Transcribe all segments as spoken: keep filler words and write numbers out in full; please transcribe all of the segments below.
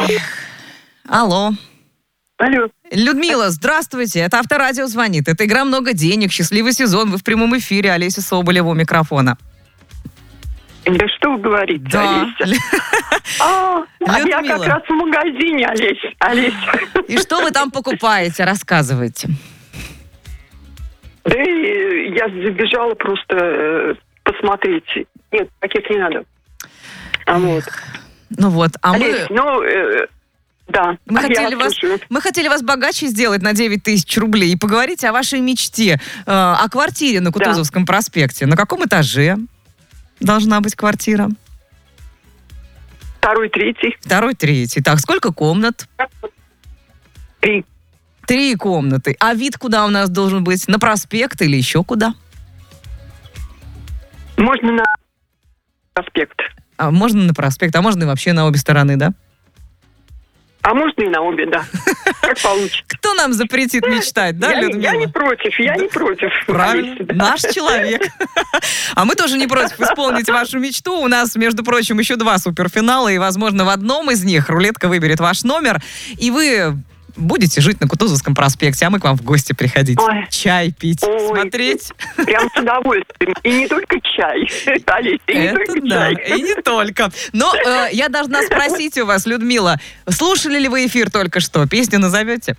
Ой. Алло. Алло. Людмила, здравствуйте. Это Авторадио звонит. Это игра «Много денег». Счастливый сезон. Вы в прямом эфире. Олеся Соболева у микрофона. Да что вы говорите, да. Олеся? А, а я как раз в магазине, Олеся. Олеся. И что вы там покупаете? Рассказывайте. Да я забежала просто посмотреть. Нет, пакет не надо. А вот. Ну вот, а Олеся, мы... ну... Э, Да, мы хотели, вас, мы хотели вас богаче сделать на девять тысяч рублей и поговорить о вашей мечте, э, о квартире на Кутузовском да. проспекте. На каком этаже должна быть квартира? Второй, третий. Второй, третий. Так, сколько комнат? Три. Три комнаты. А вид куда у нас должен быть? На проспект или еще куда? Можно на проспект. А можно на проспект, а можно и вообще на обе стороны, да? А можно и на обе, да. Как получится. Кто нам запретит мечтать, да, я, Людмила? Я не против, я не против. Правильно, да. Наш человек. А мы тоже не против исполнить вашу мечту. У нас, между прочим, еще два суперфинала, и, возможно, в одном из них рулетка выберет ваш номер, и вы будете жить на Кутузовском проспекте, а мы к вам в гости приходить. Ой. Чай пить, Ой. смотреть. Прям с удовольствием. И не только чай, Олеся, и не только да, чай. И не только. Но э, я должна спросить у вас, Людмила, слушали ли вы эфир только что? Песню назовете?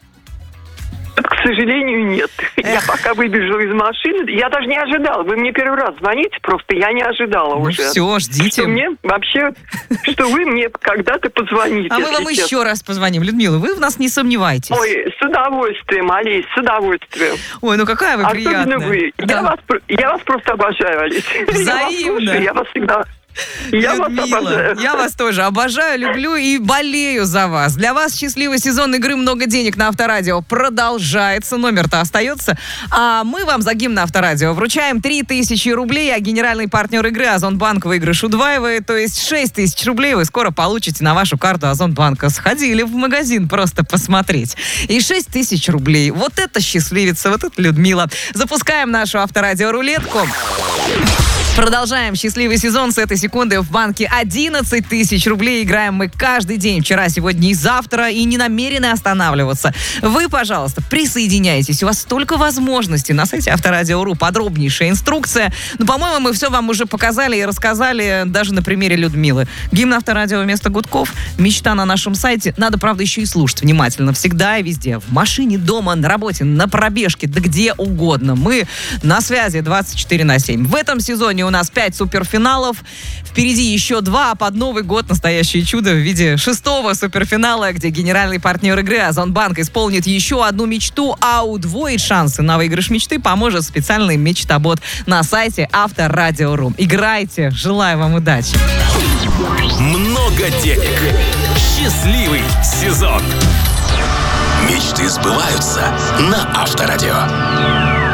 К сожалению, нет. Эх. Я пока выбежала из машины, я даже не ожидала. Вы мне первый раз звоните, просто я не ожидала ну уже. Все, ждите. Что мне вообще, что вы мне когда-то позвоните. А мы вам честно. еще раз позвоним. Людмила, вы в нас не сомневайтесь. Ой, с удовольствием, Олесь, с удовольствием. Ой, ну какая вы приятная. Особенно вы. Да. Я, вас, я вас просто обожаю, Олесь. Взаимно. Я вас слушаю, я вас всегда... Я Людмила, вас обожаю. Я вас тоже обожаю, люблю и болею за вас. Для вас счастливый сезон игры «Много денег» на Авторадио продолжается. Номер-то остается. А мы вам за гимн на Авторадио вручаем три тысячи рублей, а генеральный партнер игры Озонбанк выигрыш удваивает. То есть шесть тысяч рублей вы скоро получите на вашу карту Озонбанка. Сходили в магазин просто посмотреть. И шесть тысяч рублей. Вот это счастливица, вот это Людмила. Запускаем нашу Авторадио рулетку. Продолжаем счастливый сезон. С этой секунды в банке одиннадцать тысяч рублей. Играем мы каждый день. Вчера, сегодня и завтра. И не намерены останавливаться. Вы, пожалуйста, присоединяйтесь. У вас столько возможностей. На сайте Авторадио точка ру подробнейшая инструкция. Ну, по-моему, мы все вам уже показали и рассказали даже на примере Людмилы. Гимн Авторадио вместо гудков. Мечта на нашем сайте. Надо, правда, еще и слушать внимательно. Всегда и везде. В машине, дома, на работе, на пробежке, да где угодно. Мы на связи двадцать четыре на семь. В этом сезоне у нас пять суперфиналов. Впереди еще два, а под Новый год настоящее чудо в виде шестого суперфинала, где генеральный партнер игры Озонбанк исполнит еще одну мечту, а удвоить шансы на выигрыш мечты поможет специальный мечтобот на сайте Авторадио точка ру. Играйте. Желаю вам удачи. Много денег. Счастливый сезон. Мечты сбываются на Авторадио.